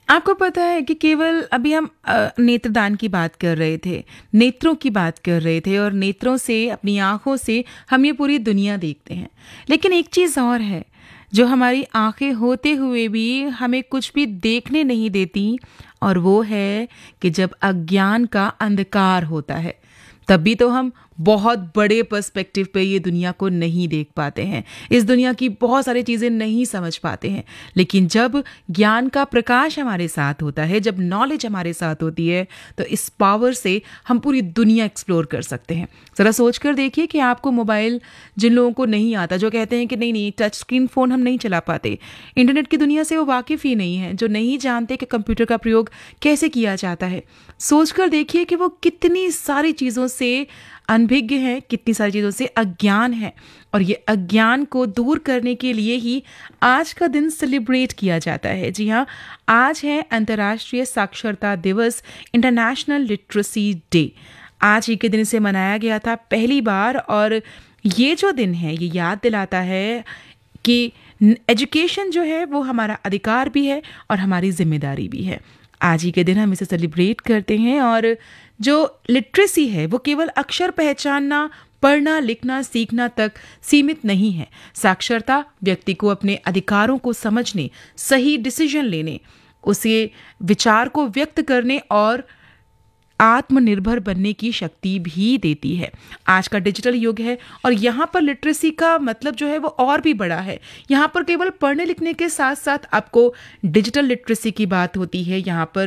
आपको पता है कि केवल अभी हम नेत्रदान की बात कर रहे थे, नेत्रों की बात कर रहे थे और नेत्रों से, अपनी आँखों से हम ये पूरी दुनिया देखते हैं। लेकिन एक चीज़ और है, जो हमारी आँखें होते हुए भी हमें कुछ भी देखने नहीं देती, और वो है कि जब अज्ञान का अंधकार होता है, तब भी तो हम बहुत बड़े पर्सपेक्टिव पे ये दुनिया को नहीं देख पाते हैं, इस दुनिया की बहुत सारी चीज़ें नहीं समझ पाते हैं। लेकिन जब ज्ञान का प्रकाश हमारे साथ होता है, जब नॉलेज हमारे साथ होती है, तो इस पावर से हम पूरी दुनिया एक्सप्लोर कर सकते हैं। ज़रा सोच कर देखिए कि आपको मोबाइल, जिन लोगों को नहीं आता, जो कहते हैं कि नहीं नहीं टच स्क्रीन फ़ोन हम नहीं चला पाते, इंटरनेट की दुनिया से वो वाकिफ़ ही नहीं है, जो नहीं जानते कि कंप्यूटर का प्रयोग कैसे किया जाता है, सोच कर देखिए कि वो कितनी सारी चीज़ों से अनभिज्ञ हैं, कितनी सारी चीज़ों से अज्ञान है। और ये अज्ञान को दूर करने के लिए ही आज का दिन सेलिब्रेट किया जाता है। जी हाँ, आज है अंतर्राष्ट्रीय साक्षरता दिवस, इंटरनेशनल लिटरेसी डे। आज ही के दिन से मनाया गया था पहली बार, और ये जो दिन है ये याद दिलाता है कि एजुकेशन जो है वो हमारा अधिकार भी है और हमारी जिम्मेदारी भी है। आज ही के दिन हम इसे सेलिब्रेट करते हैं। और जो लिटरेसी है वो केवल अक्षर पहचानना, पढ़ना, लिखना, सीखना तक सीमित नहीं है। साक्षरता व्यक्ति को अपने अधिकारों को समझने, सही डिसीजन लेने, उसे विचार को व्यक्त करने और आत्मनिर्भर बनने की शक्ति भी देती है। आज का डिजिटल युग है और यहाँ पर लिटरेसी का मतलब जो है वो और भी बड़ा है। यहाँ पर केवल पढ़ने लिखने के साथ साथ आपको डिजिटल लिटरेसी की बात होती है, यहाँ पर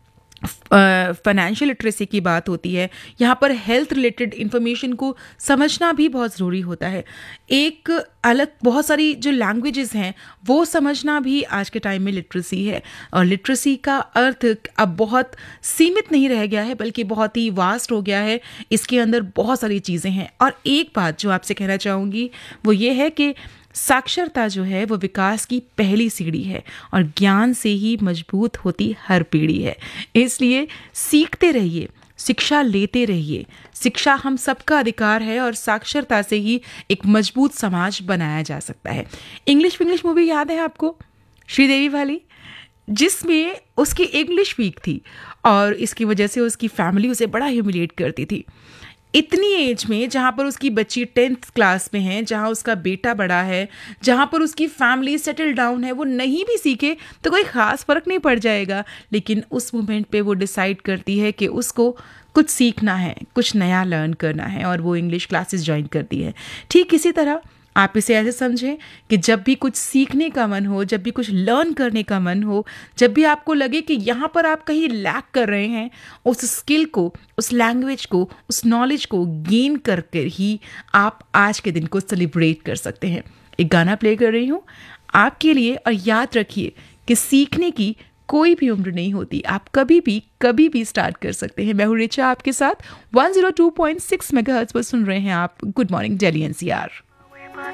फाइनेंशियल लिटरेसी की बात होती है, यहाँ पर हेल्थ रिलेटेड इंफॉर्मेशन को समझना भी बहुत ज़रूरी होता है। एक अलग बहुत सारी जो लैंग्वेजेस हैं वो समझना भी आज के टाइम में लिटरेसी है। और लिटरेसी का अर्थ अब बहुत सीमित नहीं रह गया है, बल्कि बहुत ही वास्ट हो गया है। इसके अंदर बहुत सारी चीज़ें हैं। और एक बात जो आपसे कहना चाहूँगी वो ये है कि साक्षरता जो है वो विकास की पहली सीढ़ी है और ज्ञान से ही मजबूत होती हर पीढ़ी है। इसलिए सीखते रहिए, शिक्षा लेते रहिए। शिक्षा हम सबका अधिकार है और साक्षरता से ही एक मजबूत समाज बनाया जा सकता है। इंग्लिश मूवी याद है आपको, श्रीदेवी वाली, जिसमें उसकी इंग्लिश वीक थी और इसकी वजह से उसकी फैमिली उसे बड़ा ह्यूमिलिएट करती थी। इतनी एज में, जहाँ पर उसकी बच्ची 10th क्लास में है, जहाँ उसका बेटा बड़ा है, जहाँ पर उसकी फैमिली सेटल डाउन है, वो नहीं भी सीखे तो कोई ख़ास फ़र्क नहीं पड़ जाएगा। लेकिन उस मोमेंट पे वो डिसाइड करती है कि उसको कुछ सीखना है, कुछ नया लर्न करना है, और वो इंग्लिश क्लासेस ज्वाइन करती है। ठीक इसी तरह आप इसे ऐसे समझें कि जब भी कुछ सीखने का मन हो, जब भी कुछ लर्न करने का मन हो, जब भी आपको लगे कि यहाँ पर आप कहीं लैक कर रहे हैं, उस स्किल को, उस लैंग्वेज को, उस नॉलेज को गेन करके ही आप आज के दिन को सेलिब्रेट कर सकते हैं। एक गाना प्ले कर रही हूँ आपके लिए, और याद रखिए कि सीखने की कोई भी उम्र नहीं होती। आप कभी भी स्टार्ट कर सकते हैं। मैं हूँ रिचा आपके साथ 102.6 मेगाहर्ट्ज़ पर सुन रहे हैं आप गुड मॉर्निंग दिल्ली एनसीआर।